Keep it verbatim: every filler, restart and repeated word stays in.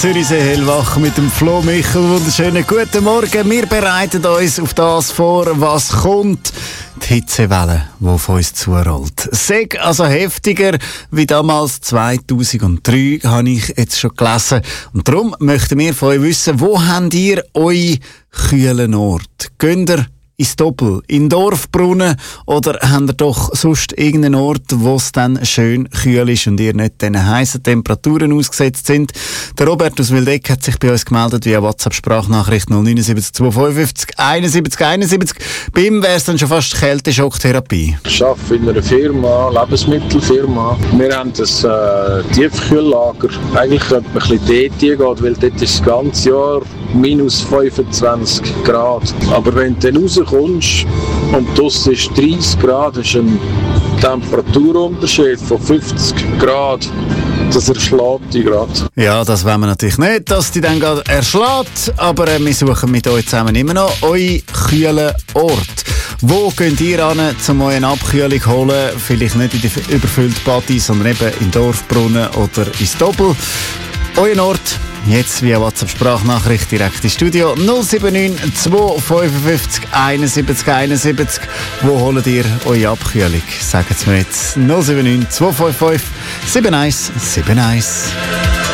Zürichsee hellwach mit dem Flo Michel. Wunderschönen guten Morgen. Wir bereiten uns auf das vor, was kommt. Die Hitzewelle, die auf uns zurollt. Seg also heftiger wie damals zweitausenddrei, habe ich jetzt schon gelesen. Und darum möchten wir von euch wissen, wo habt ihr euren kühlen Ort? Geht ihr ins Doppel, in Dorfbrunnen, oder habt ihr doch sonst irgendeinen Ort, wo es dann schön kühl ist und ihr nicht diesen heißen Temperaturen ausgesetzt sind? Der Robert aus Wildeck hat sich bei uns gemeldet via WhatsApp-Sprachnachricht null neun sieben zwei fünf fünf einundsiebzig einundsiebzig. Bei ihm wäre es dann schon fast Kälteschocktherapie. Ich arbeite in einer Firma, Lebensmittelfirma. Wir haben ein äh, Tiefkühllager. Eigentlich könnte man ein bisschen dort gehen, weil dort ist das ganze Jahr minus fünfundzwanzig Grad. Aber wenn du dann rauskommst und draussen ist dreißig Grad, ist ein Temperaturunterschied von fünfzig Grad. Das erschlägt dich gerade. Ja, das wollen wir natürlich nicht, dass die dann gerade erschlägt. Aber äh, wir suchen mit euch zusammen immer noch euren kühlen Ort. Wo könnt ihr hin, um euch eine Abkühlung zu holen? Vielleicht nicht in die überfüllte Party, sondern eben in Dorfbrunnen oder ins Doppel. Euer Ort, jetzt via WhatsApp-Sprachnachricht direkt ins Studio null sieben neun zwei fünf fünf einundsiebzig einundsiebzig. Wo holt ihr eure Abkühlung? Sagt es mir jetzt null sieben neun zwei fünf fünf sieben eins sieben eins.